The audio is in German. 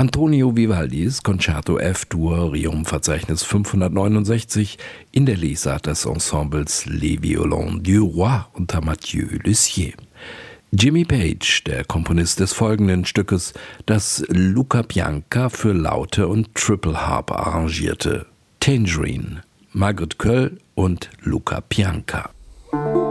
Antonio Vivaldis Concerto F-Dur Riom-Verzeichnis 569 in der Lesart des Ensembles Les Violons du Roi unter Mathieu Lussier. Jimmy Page, der Komponist des folgenden Stückes, das Luca Bianca für Laute und Triple Harp arrangierte. Tangerine, Margaret Köll und Luca Bianca.